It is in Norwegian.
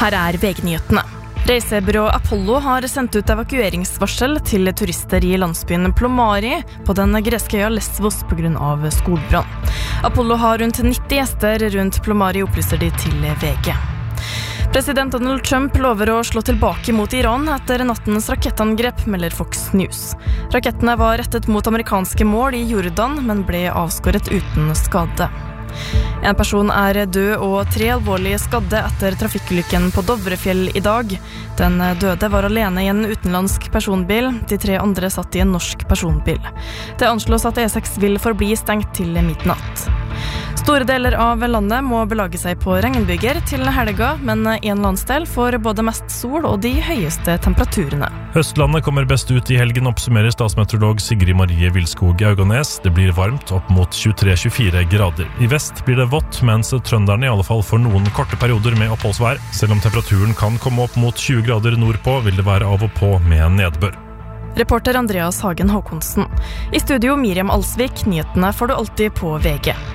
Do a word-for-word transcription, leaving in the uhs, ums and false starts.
Her er V G-nyhetene. Reisebyrået Apollo har sendt ut evakueringsvarsel til turister i landsbyen Plomari på den greske øya Lesvos på grunn av skogbrann. Apollo har rundt nitti gjester rundt Plomari, opplyser de til V G. President Donald Trump lover å slå tilbake mot Iran etter nattens rakettangrep, melder Fox News. Rakettene var rettet mot amerikanske mål i Jordan, men ble avskåret uten skade. En person er død og tre alvorlige skadde etter trafikkulykken på Dovrefjell i dag. Den døde var alene i en utenlandsk personbil. De tre andre satt i en norsk personbil. Det anslås at E seks vil forbli stengt til midnatt. Store deler av landet må belage seg på regnbyger til helga, men en landsdel får både mest sol og de høyeste temperaturene. Østlandet kommer best ut i helgen, oppsummerer statsmeteorolog Sigrid Marie Vilskog Auganes. Det blir varmt opp mot tjuetre til tjuefire grader. I vest blir det vått, mens trønderne i alle fall får noen korte perioder med oppholdsvær. Selv om temperaturen kan komme opp mot tjue grader nordpå, vil det være av og på med nedbør. Reporter Andreas Hagen Håkonsen. I studio Miriam Alsvik, nyhetene får du alltid på V G.